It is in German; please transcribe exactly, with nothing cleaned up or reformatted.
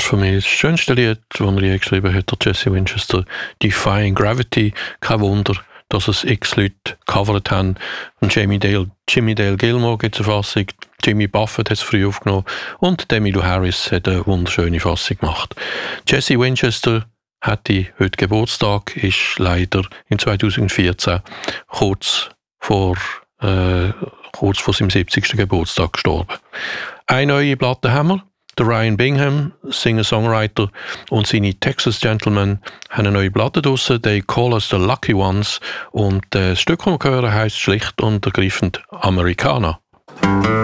Das ist für mich das schönste Lied, das er je geschrieben hat, der Jesse Winchester. Defying Gravity. Kein Wunder, dass es x Leute gecovert haben. Und Jamie Dale, Jimmy Dale Gilmore gibt es eine Fassung. Jimmy Buffett hat es früh aufgenommen. Und Demi Lou Harris hat eine wunderschöne Fassung gemacht. Jesse Winchester hatte heute Geburtstag, ist leider in zweitausendvierzehn kurz vor, äh, kurz vor seinem siebzigsten Geburtstag gestorben. Eine neue Platte haben wir. Der Ryan Bingham, Singer-Songwriter, und seine Texas Gentlemen haben eine neue Platte draussen. They Call Us The Lucky Ones. Und das Stück, das wir hören, heisst schlicht und ergreifend Americana.